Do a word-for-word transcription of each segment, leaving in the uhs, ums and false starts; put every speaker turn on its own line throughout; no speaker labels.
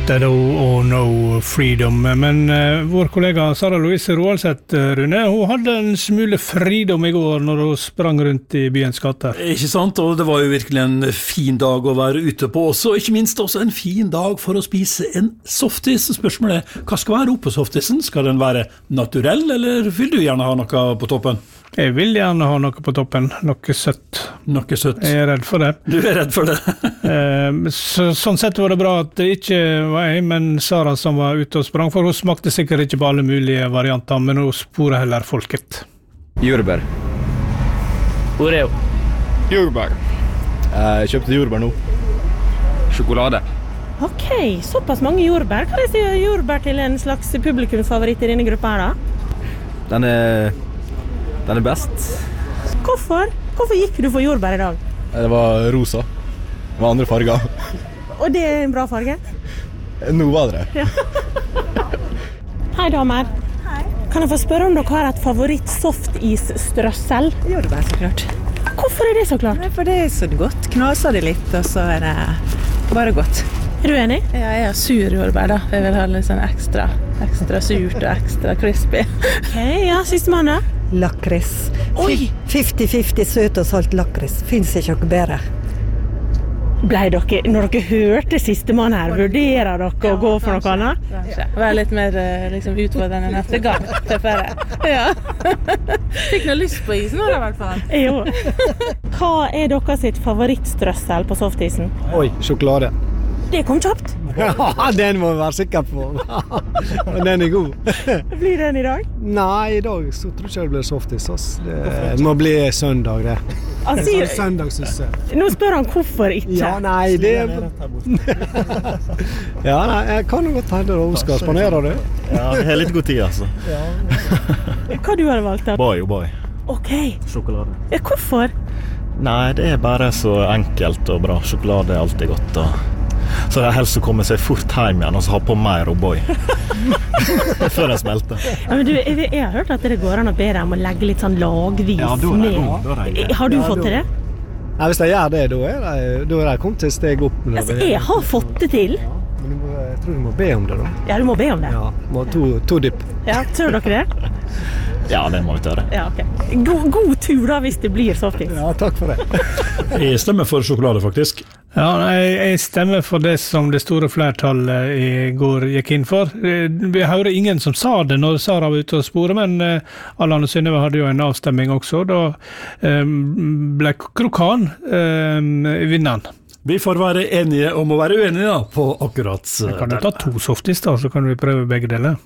Shadow or No Freedom. Men uh, vår kollega Sara Louise Roaldseth, Rune, hun hadde en smule freedom i går når hun sprang rundt i byens gater.
Ikke sant, og det var jo virkelig en fin dag å være ute på også, ikke minst også en fin dag for å spise en softis. Spørsmålet er, hva skal være oppe på softisen? Skal den være naturell, eller vil du gjerne ha noe på toppen?
Jeg vil gjerne ha noe på toppen, noe søtt.
Noe søtt.
Jeg er redd for det.
Du er redd for det.
eh, så, sånn sett var det bra at det ikke var jeg, men Sara som var ute og sprang, for hun smakte sikkert ikke på alle mulige varianter, men hun sporet heller folket.
Jordbær.
Oreo.
Jordbær. Jeg kjøpte jordbær nå. Sjokolade.
Ok, såpass mange jordbær. Hva er det jordbær til en slags publikumsfavoritt i denne gruppa her da?
Den er... Den er best.
Hvorfor? Hvorfor gikk du for jordbær i dag?
Det var rosa. Det var andre farger.
Og det er en bra farge?
Nå var det.
Ja. Hei damer.
Hei.
Kan jeg få spørre om dere har et favoritt softisstrøssel?
Jordbær, så klart.
Hvorfor er det så klart?
For det er så godt. Knaser det litt, og så er det bare godt.
Er du enig?
Ja, jeg er sur jordbær da. Jeg vil ha litt sånn ekstra, ekstra surt og ekstra crispy.
Ok, ja, siste mann da?
Lakris.
Oi!
femti femti søt og salt lakris. Finns ikke noe bedre.
Ble dere, når dere hørte siste mann her, vurderer dere å gå for noe annet?
Kanskje. Være litt mer liksom, utfordrende neste gang. Tøffere. Ja. Fikk noe lyst på isen nå i hvert fall.
Jo. Hva er deres sitt favorittstrøssel på softisen?
Oi, sjokolade.
Det kom kjapt.
Ja, den må vi være sikker på. Den er god.
Blir den i dag?
Nei, i dag så tror jeg ikke det blir softis. Det, det må bli søndag, det.
Han sier,
Søndagssysse.
nå spør han hvorfor ikke.
Ja, nei, det... Ja, nei, jeg kan jo godt hende hun skal spanere det.
Ja, det er litt god tid, altså.
Hva du har valgt da?
Boy, oh boy.
Ok.
Sjokolade.
Ja, hvorfor?
Nei, det er bare så enkelt og bra. Sjokolade er alltid godt, og... Så det er helst å komme seg fort hjem igjen og så ha på mer O'boy før den smelter.
Ja, men du, jeg, jeg har hørt at det går an å be deg om å legge litt sånn lagvis
ja, da er det,
ned.
da er det.
Har du
Ja,
fått
da.
til det?
Nei, hvis jeg gjør det, da er det, da er det kommet til et steg opp.
Altså, jeg har fått det til.
Men du må, jeg tror du må be om det, da.
Ja, du må be om det.
Ja, må to, to dipp.
Ja, tør dere det?
Ja, det må vi tørre.
Ja, ok. God, god tur da, hvis det blir softis.
Ja, takk for det.
Jeg stemmer for sjokolade, faktisk.
Ja, jeg, jeg stemmer for det som det store flertallet i går gikk inn for. Vi hører ingen som sa det når Sara var ute og spore, men uh, Allan og Synnøve hadde jo en avstemming også. Da um, ble Krokan um, vinneren.
Vi får være enige om å være uenige da, på akkurat
Vi kan jo ta to softis da, så kan vi prøve begge deler.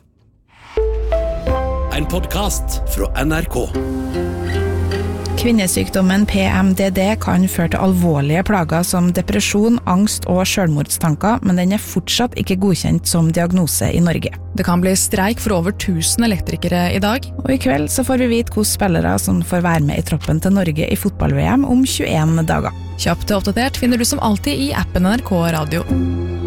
En podcast fra N R K.
Kvinnesykdommen P M D D kan føre til alvorlige plager som depresjon, angst og selvmordstanker, men den er fortsatt ikke godkjent som diagnose i Norge.
Det kan bli streik for over tusen elektrikere i dag.
Og i kveld så får vi vite hvilke spillere som får være med i troppen til Norge i fotball-V M om tjueen dager.
Kjapt og oppdatert finner du som alltid i appen N R K Radio.